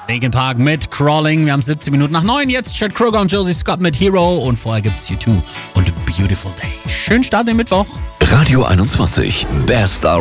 Linkin Park mit Crawling. Wir haben 17 Minuten nach 9. Jetzt Chad Kroeger und Josie Scott mit Hero. Und vorher gibt's U2 und Beautiful Day. Schönen Start in den Mittwoch. Radio 21. Best